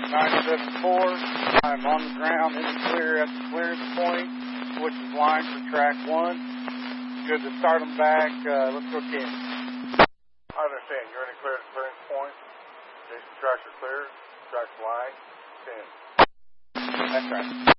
974. I'm on the ground in the clear at the clearance point, which is line for track 1. Good to start them back. Let's go, Ken. I understand. You're in a clearance point. Jason, tracks are clear. Tracks line. 10. That's right.